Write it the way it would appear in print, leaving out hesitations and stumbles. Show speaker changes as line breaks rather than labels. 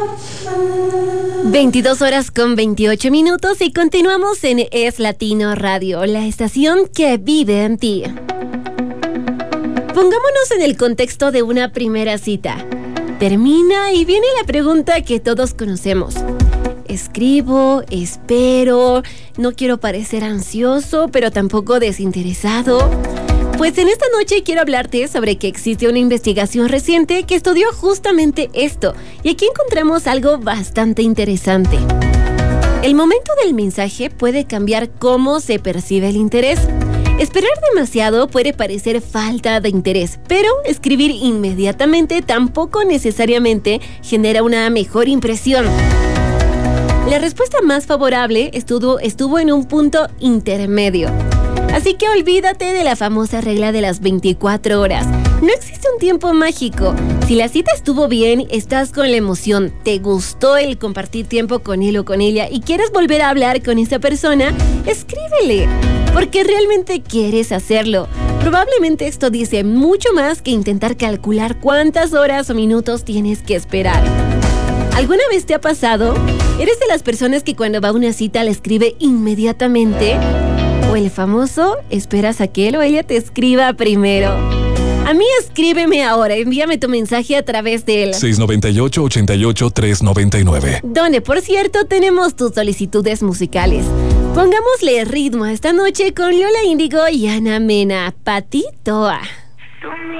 22 horas con 28 minutos y continuamos en Es Latino Radio, la estación que vive en ti. Pongámonos en el contexto de una primera cita. Termina y viene la pregunta que todos conocemos. Escribo, espero, no quiero parecer ansioso, pero tampoco desinteresado. Pues en esta noche quiero hablarte sobre que existe una investigación reciente que estudió justamente esto, y aquí encontramos algo bastante interesante. El momento del mensaje puede cambiar cómo se percibe el interés. Esperar demasiado puede parecer falta de interés, pero escribir inmediatamente tampoco necesariamente genera una mejor impresión. La respuesta más favorable estuvo en un punto intermedio. Así que olvídate de la famosa regla de las 24 horas. No existe un tiempo mágico. Si la cita estuvo bien, estás con la emoción, te gustó el compartir tiempo con él o con ella y quieres volver a hablar con esa persona, escríbele, porque realmente quieres hacerlo. Probablemente esto dice mucho más que intentar calcular cuántas horas o minutos tienes que esperar. ¿Alguna vez te ha pasado? ¿Eres de las personas que cuando va a una cita la escribe inmediatamente? ¿O el famoso esperas a que él o ella te escriba primero? A mí escríbeme ahora, envíame tu mensaje a través del
698-88-399,
donde por cierto tenemos tus solicitudes musicales. Pongámosle ritmo a esta noche con Lola Índigo y Ana Mena, Patitoa.